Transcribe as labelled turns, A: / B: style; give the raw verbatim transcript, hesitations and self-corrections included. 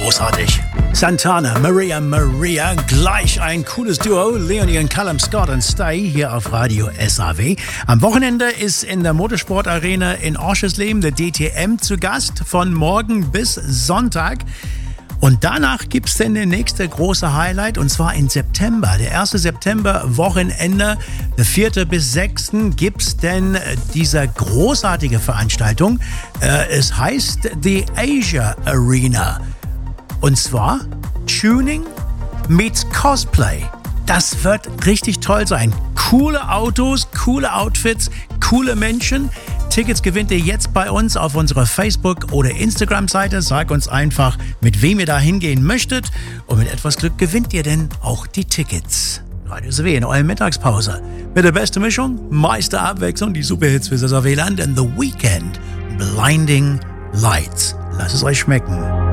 A: großartig. Santana, Maria Maria, gleich ein cooles Duo, Leonie und Callum Scott und Stay hier auf Radio S A W. Am Wochenende ist in der Motorsportarena in Oschersleben der D T M zu Gast, von morgen bis Sonntag. Und danach gibt es dann der nächste große Highlight, und zwar im September. Der erste September-Wochenende, der vierte bis sechste, gibt es denn diese großartige Veranstaltung. Äh, es heißt The Asia Arena. Und zwar Tuning meets Cosplay. Das wird richtig toll sein. Coole Autos, coole Outfits, coole Menschen. Tickets gewinnt ihr jetzt bei uns auf unserer Facebook- oder Instagram-Seite. Sag uns einfach, mit wem ihr da hingehen möchtet. Und mit etwas Glück gewinnt ihr denn auch die Tickets. Radio S A W in eurer Mittagspause. Mit der besten Mischung, meiste Abwechslung, die Superhits für das S A W-Land und The Weeknd. Blinding Lights. Lasst es euch schmecken.